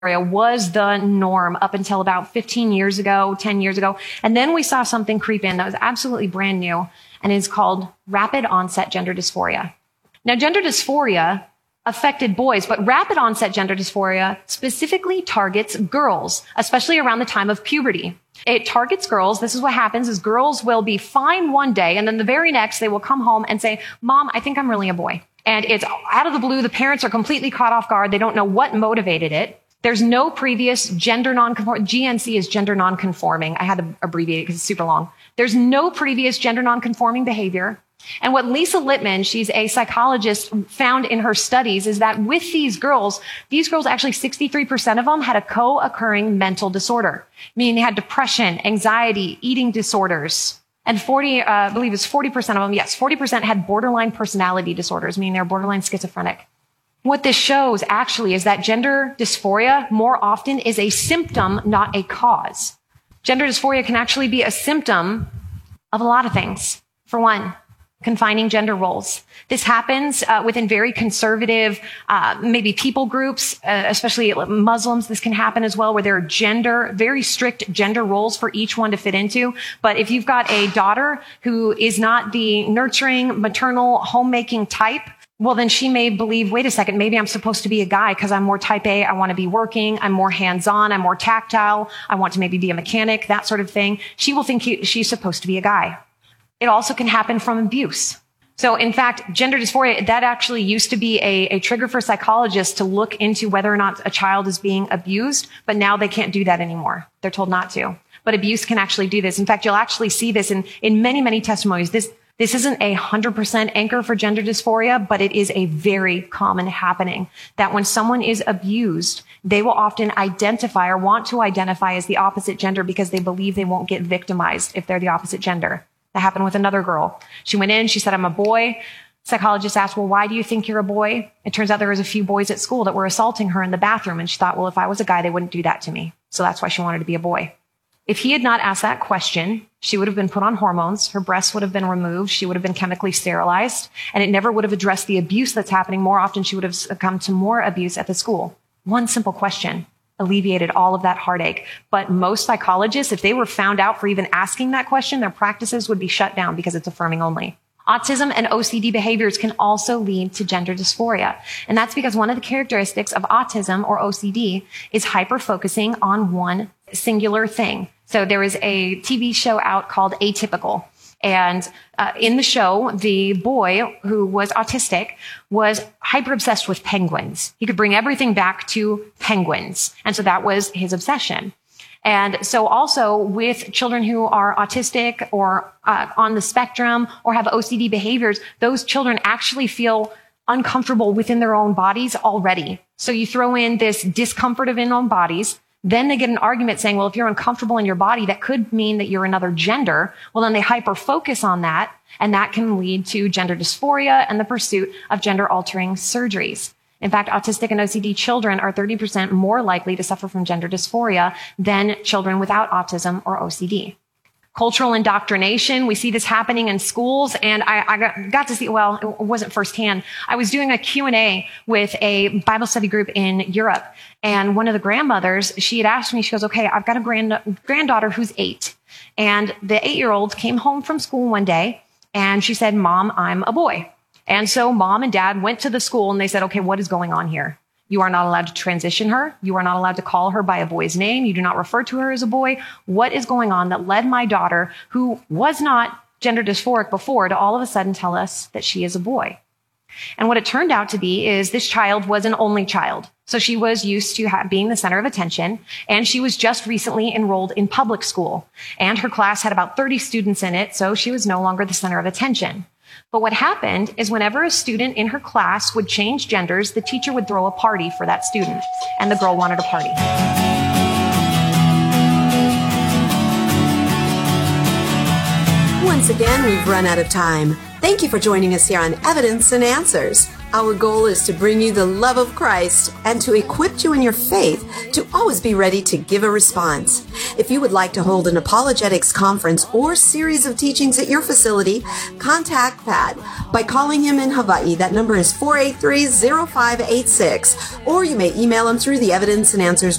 was the norm up until about 15 years ago, 10 years ago. And then we saw something creep in that was absolutely brand new, and it's called rapid onset gender dysphoria. Now, gender dysphoria affected boys, but rapid onset gender dysphoria specifically targets girls, especially around the time of puberty. It targets girls. This is what happens is girls will be fine one day, and then the very next they will come home and say, "Mom, I think I'm really a boy." And it's out of the blue. The parents are completely caught off guard. They don't know what motivated it. There's no previous gender nonconforming. GNC is gender nonconforming. I had to abbreviate it because it's super long. There's no previous gender nonconforming behavior. And what Lisa Littman, she's a psychologist, found in her studies is that with these girls actually 63% of them had a co-occurring mental disorder, meaning they had depression, anxiety, eating disorders. And 40% of them, yes, 40% had borderline personality disorders, meaning they're borderline schizophrenic. What this shows actually is that gender dysphoria more often is a symptom, not a cause. Gender dysphoria can actually be a symptom of a lot of things. For one, confining gender roles. This happens within very conservative, maybe people groups, especially Muslims. This can happen as well, where there are very strict gender roles for each one to fit into. But if you've got a daughter who is not the nurturing, maternal, homemaking type, well, then she may believe, wait a second, maybe I'm supposed to be a guy because I'm more type A. I want to be working. I'm more hands-on. I'm more tactile. I want to maybe be a mechanic, that sort of thing. She will think she's supposed to be a guy. It also can happen from abuse. So in fact, gender dysphoria, that actually used to be a trigger for psychologists to look into whether or not a child is being abused, but now they can't do that anymore. They're told not to. But abuse can actually do this. In fact, you'll actually see this in many, many testimonies. This isn't 100% anchor for gender dysphoria, but it is a very common happening that when someone is abused, they will often identify or want to identify as the opposite gender because they believe they won't get victimized if they're the opposite gender. That happened with another girl. She went in, she said, "I'm a boy." Psychologist asked, "Well, why do you think you're a boy?" It turns out there was a few boys at school that were assaulting her in the bathroom. And she thought, well, if I was a guy, they wouldn't do that to me. So that's why she wanted to be a boy. If he had not asked that question, she would have been put on hormones. Her breasts would have been removed. She would have been chemically sterilized. And it never would have addressed the abuse that's happening. More often, she would have succumbed to more abuse at the school. One simple question alleviated all of that heartache. But most psychologists, if they were found out for even asking that question, their practices would be shut down because it's affirming only. Autism and OCD behaviors can also lead to gender dysphoria. And that's because one of the characteristics of autism or OCD is hyper-focusing on one singular thing. So there is a TV show out called Atypical. And in the show, the boy who was autistic was hyper obsessed with penguins. He could bring everything back to penguins. And so that was his obsession. And so also with children who are autistic or on the spectrum or have OCD behaviors, those children actually feel uncomfortable within their own bodies already. So you throw in this discomfort of in their own bodies. Then they get an argument saying, well, if you're uncomfortable in your body, that could mean that you're another gender. Well, then they hyper-focus on that, and that can lead to gender dysphoria and the pursuit of gender-altering surgeries. In fact, autistic and OCD children are 30% more likely to suffer from gender dysphoria than children without autism or OCD. Cultural indoctrination, we see this happening in schools, and I got to see, well, it wasn't firsthand. I was doing a Q&A with a Bible study group in Europe, and one of the grandmothers, she had asked me, she goes, okay, I've got a granddaughter who's 8, and the 8-year-old came home from school one day, and she said, Mom, I'm a boy. And so Mom and Dad went to the school, and they said, okay, what is going on here? You are not allowed to transition her. You are not allowed to call her by a boy's name. You do not refer to her as a boy. What is going on that led my daughter, who was not gender dysphoric before, to all of a sudden tell us that she is a boy? And what it turned out to be is this child was an only child. So she was used to being the center of attention, and she was just recently enrolled in public school. And her class had about 30 students in it, so she was no longer the center of attention. But what happened is whenever a student in her class would change genders, the teacher would throw a party for that student, and the girl wanted a party. Once again, we've run out of time. Thank you for joining us here on Evidence and Answers. Our goal is to bring you the love of Christ and to equip you in your faith to always be ready to give a response. If you would like to hold an apologetics conference or series of teachings at your facility, contact Pat by calling him in Hawaii. That number is 483-0586, or you may email him through the Evidence and Answers